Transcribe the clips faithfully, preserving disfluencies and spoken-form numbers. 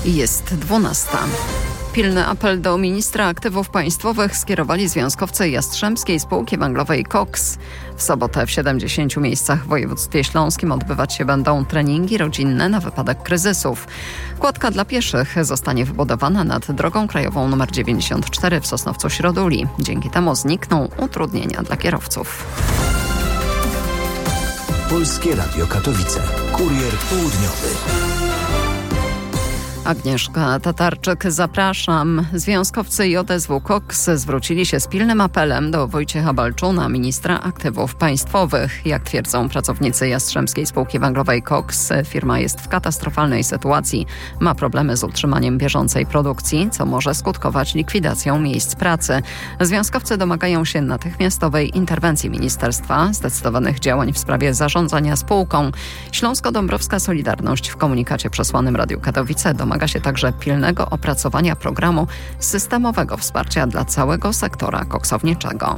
Jest dwunasta. Pilny apel do ministra aktywów państwowych skierowali związkowcy Jastrzębskiej Spółki Węglowej Koks. W sobotę w siedemdziesięciu miejscach w województwie śląskim odbywać się będą treningi rodzinne na wypadek kryzysów. Kładka dla pieszych zostanie wybudowana nad drogą krajową nr dziewięćdziesiąt cztery w Sosnowcu-Środuli. Dzięki temu znikną utrudnienia dla kierowców. Polskie Radio Katowice. Kurier południowy. Agnieszka Tatarczyk, zapraszam. Związkowcy J S W Koks zwrócili się z pilnym apelem do Wojciecha Balczuna, ministra aktywów państwowych. Jak twierdzą pracownicy Jastrzębskiej Spółki Węglowej Koks, firma jest w katastrofalnej sytuacji. Ma problemy z utrzymaniem bieżącej produkcji, co może skutkować likwidacją miejsc pracy. Związkowcy domagają się natychmiastowej interwencji ministerstwa, zdecydowanych działań w sprawie zarządzania spółką. Śląsko-Dąbrowska Solidarność w komunikacie przesłanym Radiu Katowice domaga Domaga się także pilnego opracowania programu systemowego wsparcia dla całego sektora koksowniczego.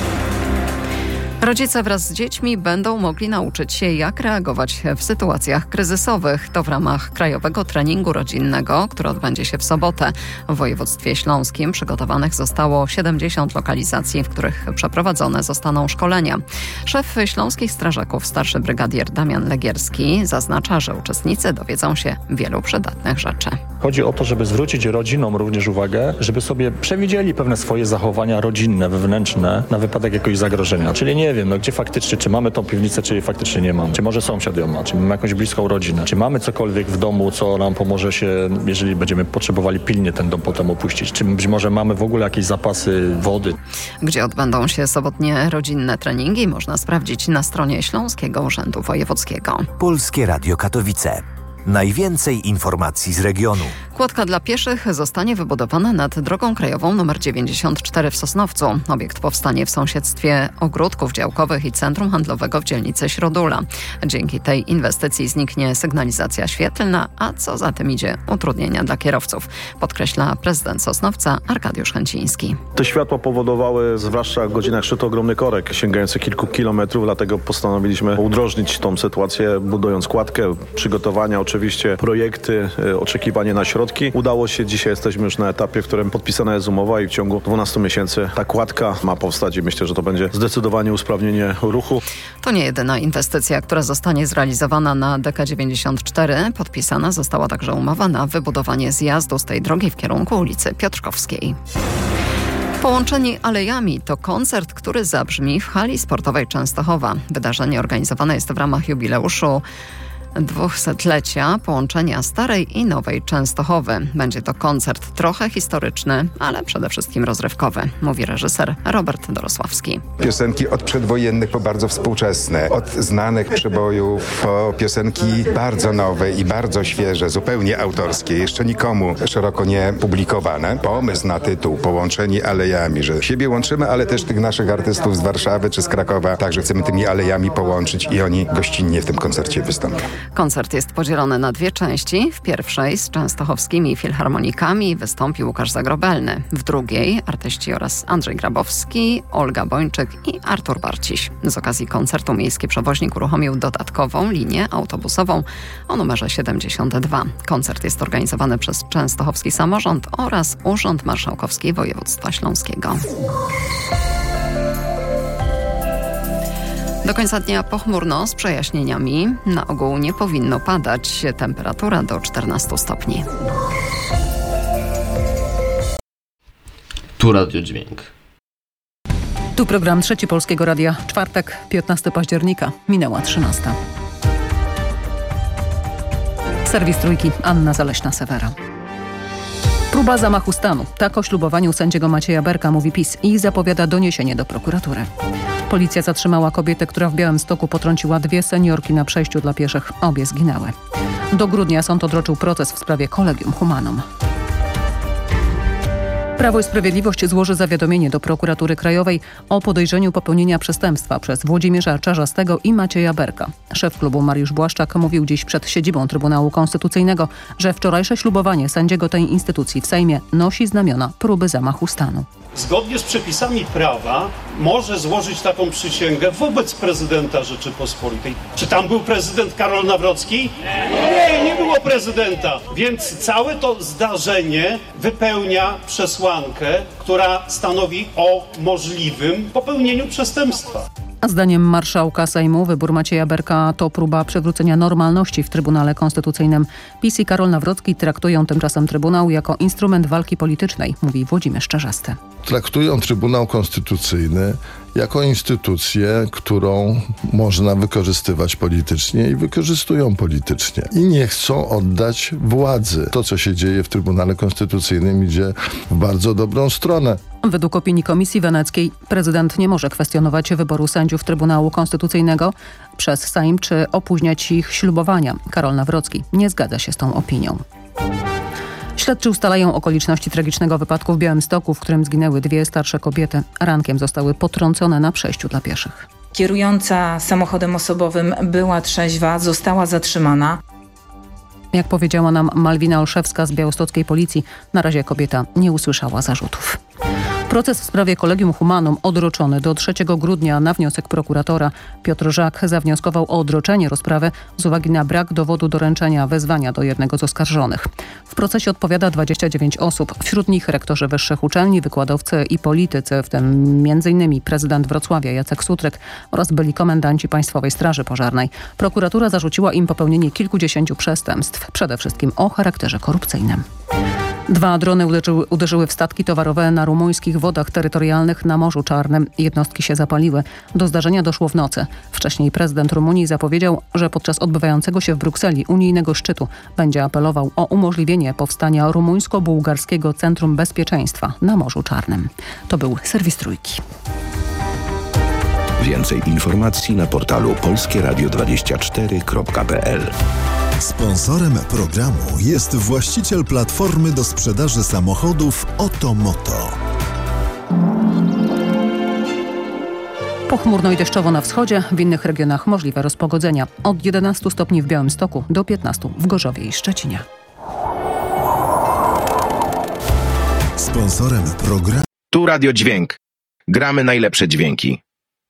Rodzice wraz z dziećmi będą mogli nauczyć się, jak reagować w sytuacjach kryzysowych. To w ramach Krajowego Treningu Rodzinnego, który odbędzie się w sobotę. W województwie śląskim przygotowanych zostało siedemdziesiąt lokalizacji, w których przeprowadzone zostaną szkolenia. Szef Śląskich Strażaków, starszy brygadier Damian Legierski, zaznacza, że uczestnicy dowiedzą się wielu przydatnych rzeczy. Chodzi o to, żeby zwrócić rodzinom również uwagę, żeby sobie przewidzieli pewne swoje zachowania rodzinne, wewnętrzne na wypadek jakiegoś zagrożenia. Czyli nie wiem, no gdzie faktycznie, czy mamy tą piwnicę, czy jej faktycznie nie mamy. Czy może sąsiad ją ma, czy mamy jakąś bliską rodzinę. Czy mamy cokolwiek w domu, co nam pomoże się, jeżeli będziemy potrzebowali pilnie ten dom potem opuścić. Czy być może mamy w ogóle jakieś zapasy wody. Gdzie odbędą się sobotnie rodzinne treningi, można sprawdzić na stronie Śląskiego Urzędu Wojewódzkiego. Polskie Radio Katowice. Najwięcej informacji z regionu. Kładka dla pieszych zostanie wybudowana nad drogą krajową nr dziewięćdziesiąt cztery w Sosnowcu. Obiekt powstanie w sąsiedztwie ogródków działkowych i centrum handlowego w dzielnicy Środula. Dzięki tej inwestycji zniknie sygnalizacja świetlna, a co za tym idzie utrudnienia dla kierowców, podkreśla prezydent Sosnowca Arkadiusz Chęciński. Te światła powodowały, zwłaszcza w godzinach szczytu, ogromny korek sięgający kilku kilometrów, dlatego postanowiliśmy udrożnić tą sytuację, budując kładkę, przygotowania, oczywiście projekty, oczekiwanie na środki. Udało się, dzisiaj jesteśmy już na etapie, w którym podpisana jest umowa i w ciągu dwunastu miesięcy ta kładka ma powstać i myślę, że to będzie zdecydowanie usprawnienie ruchu. To nie jedyna inwestycja, która zostanie zrealizowana na D K dziewięćdziesiąt cztery. Podpisana została także umowa na wybudowanie zjazdu z tej drogi w kierunku ulicy Piotrkowskiej. Połączeni alejami to koncert, który zabrzmi w hali sportowej Częstochowa. Wydarzenie organizowane jest w ramach jubileuszu dwusetlecia połączenia Starej i Nowej Częstochowy. Będzie to koncert trochę historyczny, ale przede wszystkim rozrywkowy, mówi reżyser Robert Dorosławski. Piosenki od przedwojennych po bardzo współczesne, od znanych przebojów po piosenki bardzo nowe i bardzo świeże, zupełnie autorskie, jeszcze nikomu szeroko nie publikowane. Pomysł na tytuł Połączeni alejami, że siebie łączymy, ale też tych naszych artystów z Warszawy czy z Krakowa, także chcemy tymi alejami połączyć i oni gościnnie w tym koncercie wystąpią. Koncert jest podzielony na dwie części. W pierwszej z częstochowskimi filharmonikami wystąpi Łukasz Zagrobelny. W drugiej artyści oraz Andrzej Grabowski, Olga Bończyk i Artur Barciś. Z okazji koncertu miejski przewoźnik uruchomił dodatkową linię autobusową o numerze siedemdziesiąt dwa. Koncert jest organizowany przez Częstochowski Samorząd oraz Urząd Marszałkowski Województwa Śląskiego. Do końca dnia pochmurno z przejaśnieniami. Na ogół nie powinno padać. Temperatura do czternastu stopni. Tu Radio Dźwięk. Tu program Trzeci Polskiego Radia. Czwartek, piętnastego października. Minęła trzynasta. Serwis Trójki. Anna Zaleśna-Sewera. Próba zamachu stanu. Tak o ślubowaniu sędziego Macieja Berka mówi PiS i zapowiada doniesienie do prokuratury. Policja zatrzymała kobietę, która w Białymstoku potrąciła dwie seniorki na przejściu dla pieszych. Obie zginęły. Do grudnia sąd odroczył proces w sprawie Collegium Humanum. Prawo i Sprawiedliwość złoży zawiadomienie do Prokuratury Krajowej o podejrzeniu popełnienia przestępstwa przez Włodzimierza Czarzastego i Macieja Berka. Szef klubu Mariusz Błaszczak mówił dziś przed siedzibą Trybunału Konstytucyjnego, że wczorajsze ślubowanie sędziego tej instytucji w Sejmie nosi znamiona próby zamachu stanu. Zgodnie z przepisami prawa może złożyć taką przysięgę wobec prezydenta Rzeczypospolitej. Czy tam był prezydent Karol Nawrocki? Nie, nie było prezydenta. Więc całe to zdarzenie wypełnia przesłankę, która stanowi o możliwym popełnieniu przestępstwa. A zdaniem marszałka Sejmu wybór Macieja Berka to próba przywrócenia normalności w Trybunale Konstytucyjnym. PiS i Karol Nawrocki traktują tymczasem Trybunał jako instrument walki politycznej, mówi Włodzimierz Czarzasty. Traktują Trybunał Konstytucyjny jako instytucję, którą można wykorzystywać politycznie i wykorzystują politycznie. I nie chcą oddać władzy. To, co się dzieje w Trybunale Konstytucyjnym, idzie w bardzo dobrą stronę. Według opinii Komisji Weneckiej prezydent nie może kwestionować wyboru sędziów Trybunału Konstytucyjnego przez Sejm czy opóźniać ich ślubowania. Karol Nawrocki nie zgadza się z tą opinią. Śledczy ustalają okoliczności tragicznego wypadku w Białymstoku, w którym zginęły dwie starsze kobiety. Rankiem zostały potrącone na przejściu dla pieszych. Kierująca samochodem osobowym była trzeźwa, została zatrzymana. Jak powiedziała nam Malwina Olszewska z białostockiej policji, na razie kobieta nie usłyszała zarzutów. Proces w sprawie Collegium Humanum odroczony do trzeciego grudnia na wniosek prokuratora. Piotr Żak zawnioskował o odroczenie rozprawy z uwagi na brak dowodu doręczenia wezwania do jednego z oskarżonych. W procesie odpowiada dwadzieścia dziewięć osób, wśród nich rektorzy wyższych uczelni, wykładowcy i politycy, w tym między innymi prezydent Wrocławia Jacek Sutryk oraz byli komendanci Państwowej Straży Pożarnej. Prokuratura zarzuciła im popełnienie kilkudziesięciu przestępstw, przede wszystkim o charakterze korupcyjnym. Dwa drony uderzyły, uderzyły w statki towarowe na rumuńskich wodach terytorialnych na Morzu Czarnym. Jednostki się zapaliły. Do zdarzenia doszło w nocy. Wcześniej prezydent Rumunii zapowiedział, że podczas odbywającego się w Brukseli unijnego szczytu będzie apelował o umożliwienie powstania rumuńsko-bułgarskiego Centrum Bezpieczeństwa na Morzu Czarnym. To był serwis Trójki. Więcej informacji na portalu polskie radio dwadzieścia cztery kropka p l. Sponsorem programu jest właściciel platformy do sprzedaży samochodów Otomoto. Pochmurno i deszczowo na wschodzie, w innych regionach możliwe rozpogodzenia. Od jedenastu stopni w Białymstoku do piętnastu w Gorzowie i Szczecinie. Sponsorem programu. Tu Radio Dźwięk. Gramy najlepsze dźwięki.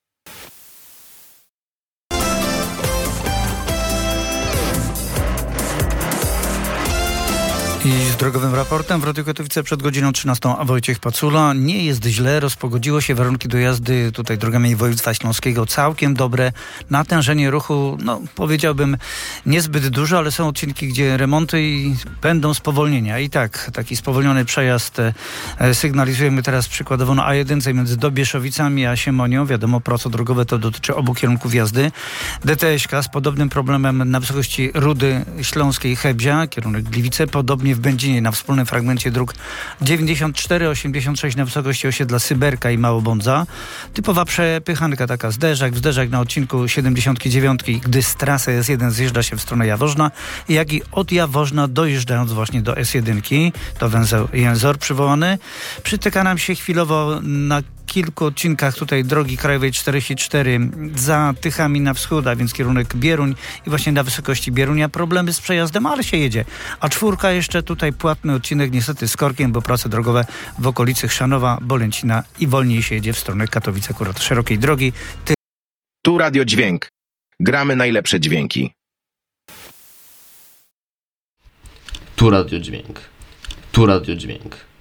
I z drogowym raportem w Radiu Katowice przed godziną trzynastą Wojciech Pacula. Nie jest źle, rozpogodziło się, warunki do jazdy tutaj drogami województwa śląskiego całkiem dobre. Natężenie ruchu, no powiedziałbym niezbyt dużo, ale są odcinki, gdzie remonty i będą spowolnienia. I tak, taki spowolniony przejazd e, sygnalizujemy teraz przykładowo na A jeden między Dobieszowicami a Siemonią. Wiadomo, prace drogowe to dotyczy obu kierunków jazdy. D T S K z podobnym problemem na wysokości Rudy Śląskiej Hebzia, kierunek Gliwice, podobnie w Będzinie na wspólnym fragmencie dróg dziewięćdziesiąt cztery osiemdziesiąt sześć na wysokości osiedla Syberka i Małobądza. Typowa przepychanka, taka zderzak, zderzak na odcinku siedemdziesiąt dziewięć, gdy z trasy S jeden zjeżdża się w stronę Jaworzna, jak i od Jaworzna dojeżdżając właśnie do S jeden, to węzeł Jęzor przywołany. Przytyka nam się chwilowo na kilku odcinkach tutaj drogi krajowej czterdzieści cztery za Tychami na wschód, a więc kierunek Bieruń i właśnie na wysokości Bierunia problemy z przejazdem, ale się jedzie. A czwórka jeszcze tutaj płatny odcinek niestety z korkiem, bo prace drogowe w okolicy Chrzanowa, Bolęcina i wolniej się jedzie w stronę Katowic, akurat szerokiej drogi. Ty... Tu Radio Dźwięk. Gramy najlepsze dźwięki. Tu Radio Dźwięk. Tu Radio Dźwięk.